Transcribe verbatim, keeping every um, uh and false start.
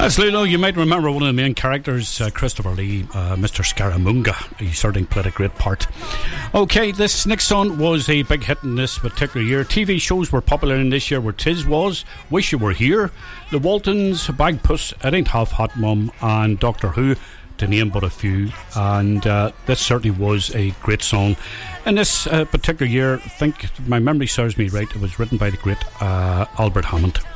That's Lulu. You might remember one of the main characters, uh, Christopher Lee, uh, Mister Scaramanga. He certainly played a great part. Okay, this next song was a big hit in this particular year. T V shows were popular in this year where Tiz Was, Wish You Were Here, The Waltons, Bagpuss, It Ain't Half Hot Mum, and Doctor Who, to name but a few. And uh, this certainly was a great song. In this uh, particular year, I think my memory serves me right, it was written by the great uh, Albert Hammond.